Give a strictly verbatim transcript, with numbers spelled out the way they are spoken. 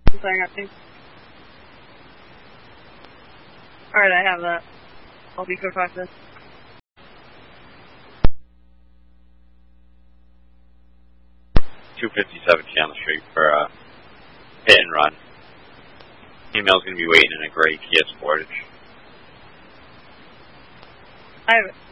I'm sorry, I got things. Alright, I have that. I'll be for five minutes. two fifty-seven Chandler Street for a uh, hit and run. Female's going to be waiting in a gray Kia Sportage. I have it.